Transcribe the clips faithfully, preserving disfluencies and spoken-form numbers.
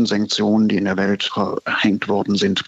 schärfsten Sanktionen, die in der Welt verhängt worden sind,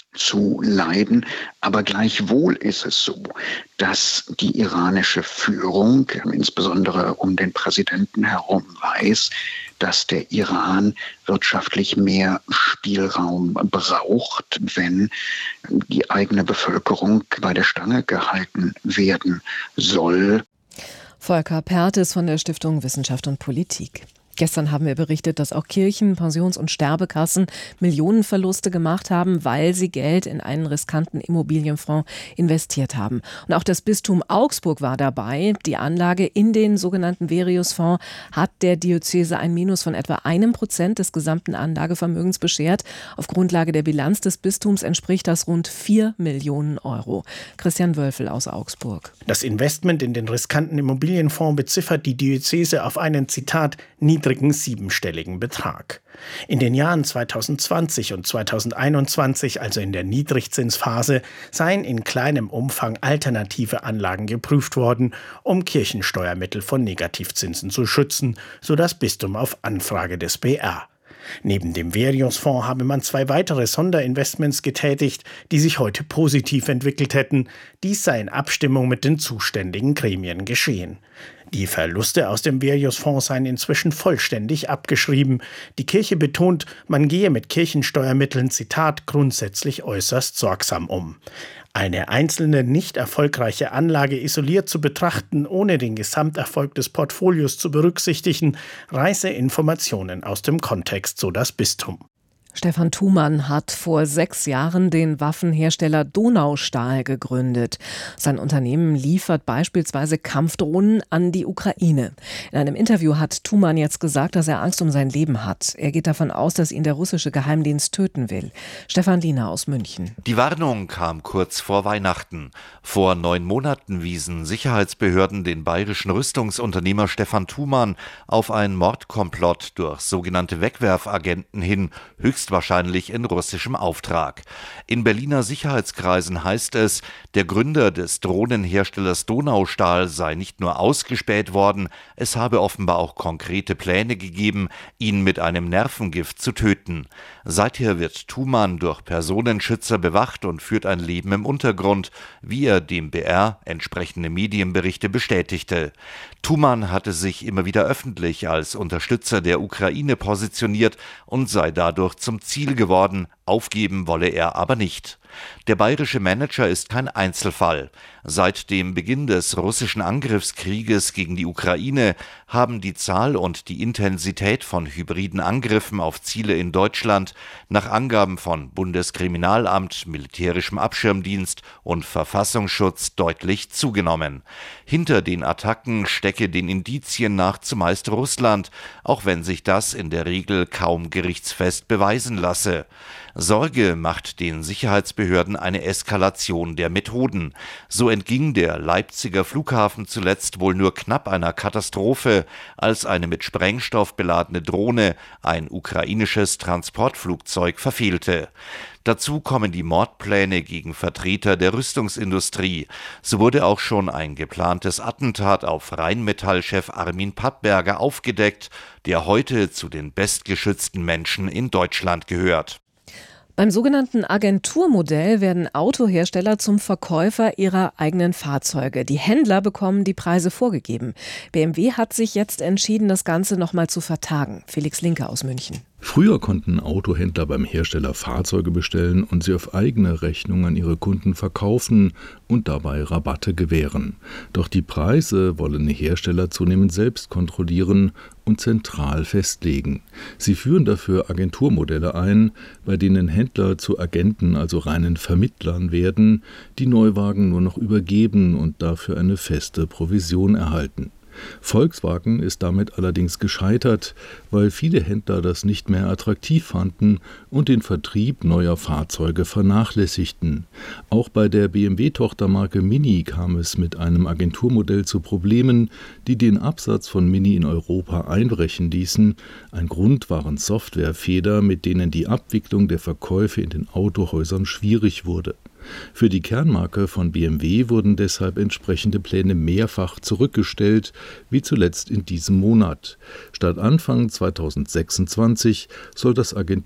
zu leiden. Aber gleichwohl ist es so, dass die iranische Führung, insbesondere um den Präsidenten herum, weiß, dass der Iran wirtschaftlich mehr Spielraum braucht, wenn die eigene Bevölkerung bei der Stange gehalten werden soll. Volker Perthes von der Stiftung Wissenschaft und Politik. Gestern haben wir berichtet, dass auch Kirchen, Pensions- und Sterbekassen Millionenverluste gemacht haben, weil sie Geld in einen riskanten Immobilienfonds investiert haben. Und auch das Bistum Augsburg war dabei. Die Anlage in den sogenannten Verius-Fonds hat der Diözese ein Minus von etwa einem Prozent des gesamten Anlagevermögens beschert. Auf Grundlage der Bilanz des Bistums entspricht das rund vier Millionen Euro. Christian Wölfel aus Augsburg. Das Investment in den riskanten Immobilienfonds beziffert die Diözese auf einen, Zitat, niedrigen siebenstelligen Betrag. In den Jahren zweitausendzwanzig und zweitausendeinundzwanzig, also in der Niedrigzinsphase, seien in kleinem Umfang alternative Anlagen geprüft worden, um Kirchensteuermittel von Negativzinsen zu schützen, so das Bistum auf Anfrage des B R. Neben dem Verius-Fonds habe man zwei weitere Sonderinvestments getätigt, die sich heute positiv entwickelt hätten. Dies sei in Abstimmung mit den zuständigen Gremien geschehen. Die Verluste aus dem Verius-Fonds seien inzwischen vollständig abgeschrieben. Die Kirche betont, man gehe mit Kirchensteuermitteln, Zitat, grundsätzlich äußerst sorgsam um. Eine einzelne nicht erfolgreiche Anlage isoliert zu betrachten, ohne den Gesamterfolg des Portfolios zu berücksichtigen, reiße Informationen aus dem Kontext, so das Bistum. Stefan Thumann hat vor sechs Jahren den Waffenhersteller Donaustahl gegründet. Sein Unternehmen liefert beispielsweise Kampfdrohnen an die Ukraine. In einem Interview hat Thumann jetzt gesagt, dass er Angst um sein Leben hat. Er geht davon aus, dass ihn der russische Geheimdienst töten will. Stefan Liener aus München. Die Warnung kam kurz vor Weihnachten. Vor neun Monaten wiesen Sicherheitsbehörden den bayerischen Rüstungsunternehmer Stefan Thumann auf einen Mordkomplott durch sogenannte Wegwerfagenten hin, höchstwahrscheinlich in russischem Auftrag. In Berliner Sicherheitskreisen heißt es, der Gründer des Drohnenherstellers Donaustahl sei nicht nur ausgespäht worden, es habe offenbar auch konkrete Pläne gegeben, ihn mit einem Nervengift zu töten. Seither wird Thumann durch Personenschützer bewacht und führt ein Leben im Untergrund, wie er dem B R entsprechende Medienberichte bestätigte. Thumann hatte sich immer wieder öffentlich als Unterstützer der Ukraine positioniert und sei dadurch zum Ziel geworden, aufgeben wolle er aber nicht. Der bayerische Manager ist kein Einzelfall. Seit dem Beginn des russischen Angriffskrieges gegen die Ukraine haben die Zahl und die Intensität von hybriden Angriffen auf Ziele in Deutschland nach Angaben von Bundeskriminalamt, Militärischem Abschirmdienst und Verfassungsschutz deutlich zugenommen. Hinter den Attacken stecke den Indizien nach zumeist Russland, auch wenn sich das in der Regel kaum gerichtsfest beweisen lasse. Sorge macht den Sicherheitsbehörden eine Eskalation der Methoden. So entging der Leipziger Flughafen zuletzt wohl nur knapp einer Katastrophe, als eine mit Sprengstoff beladene Drohne ein ukrainisches Transportflugzeug verfehlte. Dazu kommen die Mordpläne gegen Vertreter der Rüstungsindustrie. So wurde auch schon ein geplantes Attentat auf Rheinmetall-Chef Armin Pattberger aufgedeckt, der heute zu den bestgeschützten Menschen in Deutschland gehört. Beim sogenannten Agenturmodell werden Autohersteller zum Verkäufer ihrer eigenen Fahrzeuge. Die Händler bekommen die Preise vorgegeben. B M W hat sich jetzt entschieden, das Ganze nochmal zu vertagen. Felix Linke aus München. Früher konnten Autohändler beim Hersteller Fahrzeuge bestellen und sie auf eigene Rechnung an ihre Kunden verkaufen und dabei Rabatte gewähren. Doch die Preise wollen die Hersteller zunehmend selbst kontrollieren und zentral festlegen. Sie führen dafür Agenturmodelle ein, bei denen Händler zu Agenten, also reinen Vermittlern werden, die Neuwagen nur noch übergeben und dafür eine feste Provision erhalten. Volkswagen ist damit allerdings gescheitert, weil viele Händler das nicht mehr attraktiv fanden und den Vertrieb neuer Fahrzeuge vernachlässigten. Auch bei der B M W-Tochtermarke Mini kam es mit einem Agenturmodell zu Problemen, die den Absatz von Mini in Europa einbrechen ließen. Ein Grund waren Softwarefehler, mit denen die Abwicklung der Verkäufe in den Autohäusern schwierig wurde. Für die Kernmarke von B M W wurden deshalb entsprechende Pläne mehrfach zurückgestellt, wie zuletzt in diesem Monat. Statt Anfang zweitausendsechsundzwanzig soll das Agenturmodell